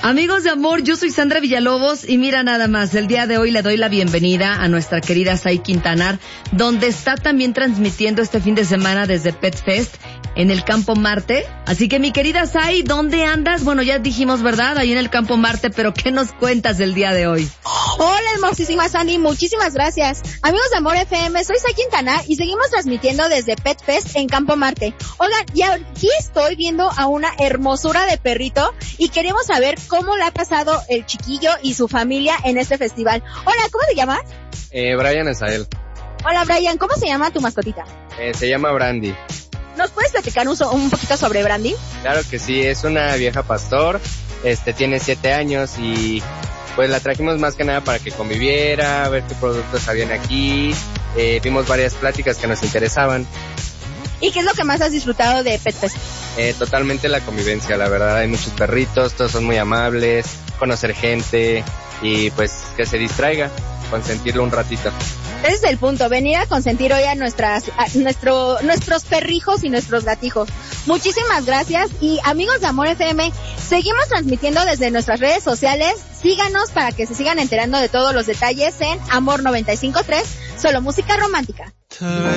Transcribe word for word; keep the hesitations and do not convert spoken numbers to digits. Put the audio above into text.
Amigos de amor, yo soy Sandra Villalobos y mira nada más, el día de hoy le doy la bienvenida a nuestra querida Sai Quintanar, donde está también transmitiendo este fin de semana desde Pet Fest en el Campo Marte. Así que mi querida Sai, ¿dónde andas? Bueno, ya dijimos, ¿verdad? Ahí en el Campo Marte, pero ¿qué nos cuentas del día de hoy? Hola, hermosísima Sandy, muchísimas gracias. Amigos de Amor F M, soy Sai Quintanar y seguimos transmitiendo desde Pet Fest en Campo Marte. Oigan, y aquí estoy viendo a una hermosura de perrito y queremos saber cómo le ha pasado el chiquillo y su familia en este festival. Hola, ¿cómo te llamas? Eh, Brian Esael. Hola, Brian, ¿cómo se llama tu mascotita? Eh, se llama Brandy. ¿Nos puedes platicar un, un poquito sobre Brandy? Claro que sí, es una vieja pastor, este tiene siete años y pues la trajimos más que nada para que conviviera, ver qué productos habían aquí, eh, vimos varias pláticas que nos interesaban. ¿Y qué es lo que más has disfrutado de Pet Fest? Eh, totalmente la convivencia, la verdad, hay muchos perritos, todos son muy amables, conocer gente y pues que se distraiga, consentirlo un ratito. Ese es el punto, venir a consentir hoy a nuestras, a nuestro, nuestros perrijos y nuestros gatijos. Muchísimas gracias y amigos de Amor F M, seguimos transmitiendo desde nuestras redes sociales. Síganos para que se sigan enterando de todos los detalles en Amor noventa y cinco punto tres, solo música romántica.